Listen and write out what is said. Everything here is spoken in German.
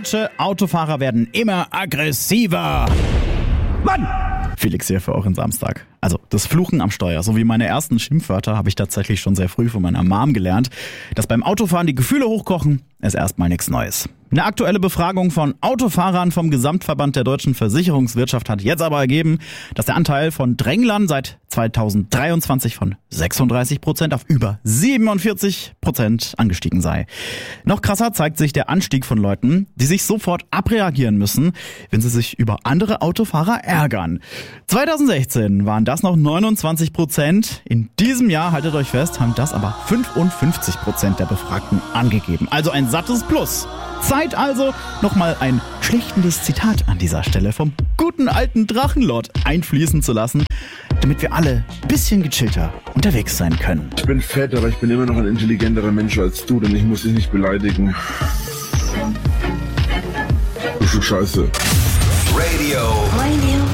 Deutsche Autofahrer werden immer aggressiver. Mann! Felix hier für euren Samstag. Also das Fluchen am Steuer, sowie meine ersten Schimpfwörter habe ich tatsächlich schon sehr früh von meiner Mom gelernt. Dass beim Autofahren die Gefühle hochkochen, ist erstmal nichts Neues. Eine aktuelle Befragung von Autofahrern vom Gesamtverband der deutschen Versicherungswirtschaft hat jetzt aber ergeben, dass der Anteil von Dränglern seit 2023 von 36% auf über 47% angestiegen sei. Noch krasser zeigt sich der Anstieg von Leuten, die sich sofort abreagieren müssen, wenn sie sich über andere Autofahrer ärgern. 2016 waren das noch 29%. In diesem Jahr, haltet euch fest, haben das aber 55% der Befragten angegeben. Also ein sattes Plus. Zeit also, nochmal ein schlichtendes Zitat an dieser Stelle vom guten alten Drachenlord einfließen zu lassen, damit wir alle ein bisschen gechillter unterwegs sein können. Ich bin fett, aber ich bin immer noch ein intelligenterer Mensch als du, denn ich muss dich nicht beleidigen. Du Scheiße. Radio